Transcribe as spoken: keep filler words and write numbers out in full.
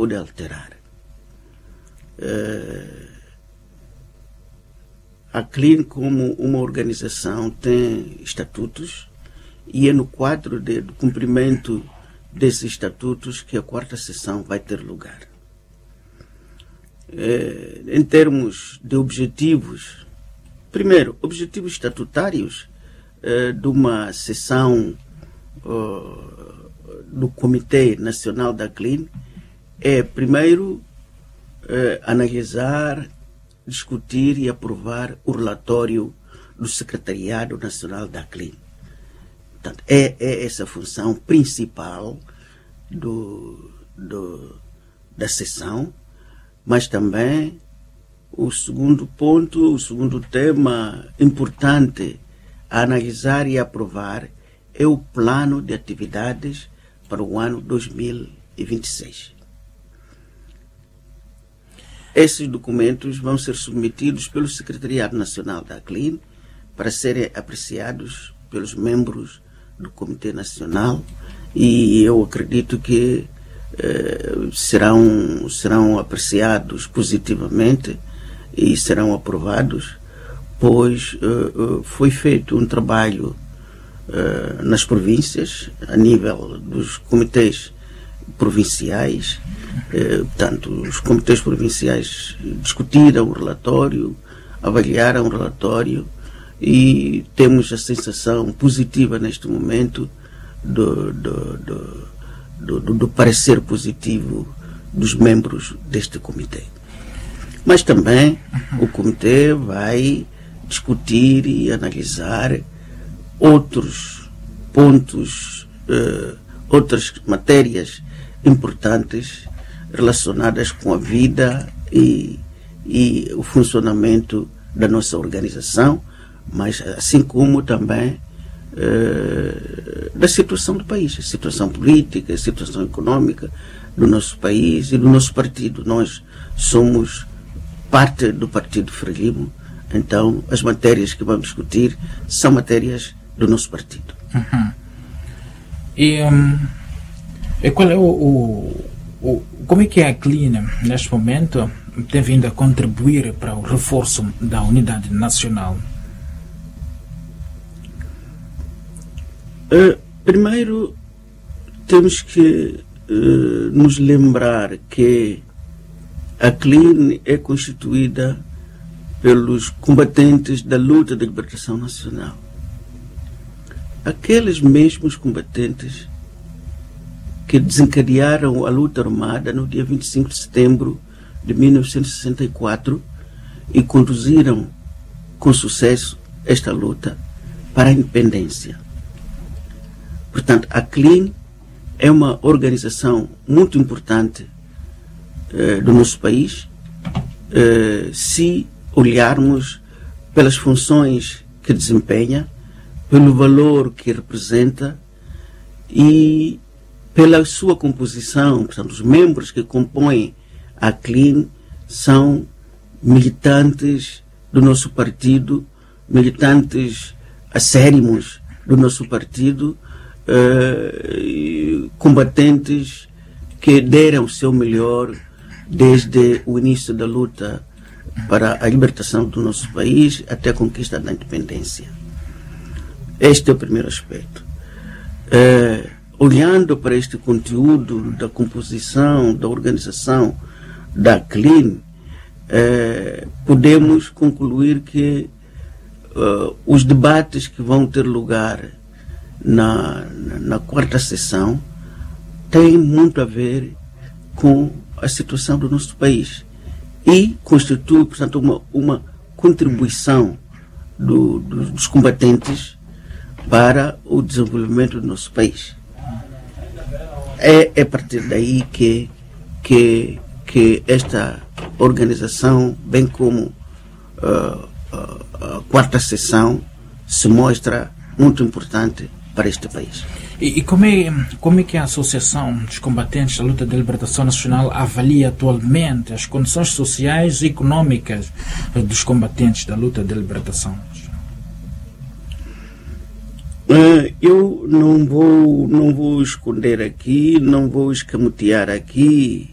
ou de alterar. Uh, a CLIN, como uma organização, tem estatutos e é no quadro de, do cumprimento desses estatutos que a quarta sessão vai ter lugar. Uh, em termos de objetivos, primeiro, objetivos estatutários uh, de uma sessão uh, do Comitê Nacional da CLIN é, primeiro, uh, analisar, discutir e aprovar o relatório do Secretariado Nacional da CLIN. Portanto, é, é essa a função principal do, do, da sessão, mas também o segundo ponto, o segundo tema importante a analisar e aprovar é o plano de atividades para o ano dois mil e vinte e seis. Esses documentos vão ser submetidos pelo Secretariado Nacional da CLIN para serem apreciados pelos membros do Comitê Nacional e eu acredito que eh, serão, serão apreciados positivamente e serão aprovados, pois uh, foi feito um trabalho uh, nas províncias, a nível dos comitês provinciais. Uh, portanto, os comitês provinciais discutiram o relatório, avaliaram o relatório e temos a sensação positiva neste momento do, do, do, do, do, do parecer positivo dos membros deste comitê. Mas também o comitê vai discutir e analisar outros pontos, uh, outras matérias importantes relacionadas com a vida e, e o funcionamento da nossa organização, mas assim como também uh, da situação do país, a situação política, a situação econômica do nosso país e do nosso partido. Nós somos parte do Partido Frelimo, então as matérias que vamos discutir são matérias do nosso partido. Uhum. E, um, e qual é o, o, o como é que a CLIN neste momento tem vindo a contribuir para o reforço da unidade nacional? Uh, primeiro temos que uh, nos lembrar que a CLIN é constituída pelos combatentes da luta de libertação nacional. Aqueles mesmos combatentes que desencadearam a luta armada no dia vinte e cinco de setembro de mil novecentos e sessenta e quatro e conduziram com sucesso esta luta para a independência. Portanto, a CLIN é uma organização muito importante do nosso país, se olharmos pelas funções que desempenha, pelo valor que representa e pela sua composição. Portanto, os membros que compõem a CLIN são militantes do nosso partido, militantes acérrimos do nosso partido, combatentes que deram o seu melhor desde o início da luta para a libertação do nosso país até a conquista da independência. Este é o primeiro aspecto. É, olhando para este conteúdo da composição, da organização da CLIN, é, podemos concluir que uh, os debates que vão ter lugar na, na, na quarta sessão têm muito a ver com a situação do nosso país e constitui, portanto, uma, uma contribuição do, do, dos combatentes para o desenvolvimento do nosso país. É, é a partir daí que, que, que esta organização, bem como uh, uh, a quarta sessão, se mostra muito importante para este país. E, e como, é, como é que a Associação dos Combatentes da Luta de Libertação Nacional avalia atualmente as condições sociais e econômicas dos combatentes da luta de libertação? Uh, eu não vou, não vou esconder aqui, não vou escamotear aqui